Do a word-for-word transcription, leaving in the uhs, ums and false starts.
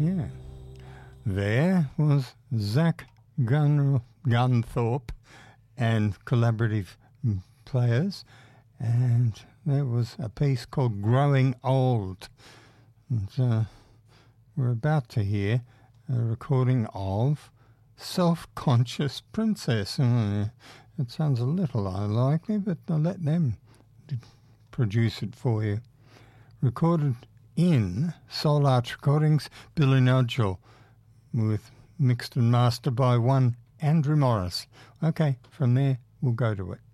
Yeah. There was Zach Gun- Gunthorpe and collaborative players, and there was a piece called Growing Old. And uh, we're about to hear a recording of Self-Conscious Princess. Uh, it sounds a little unlikely, but I'll let them produce it for you. Recorded in Soul Arch Recordings, Billy Nodgel, with mixed and mastered by one Andrew Morris. Okay, from there we'll go to it.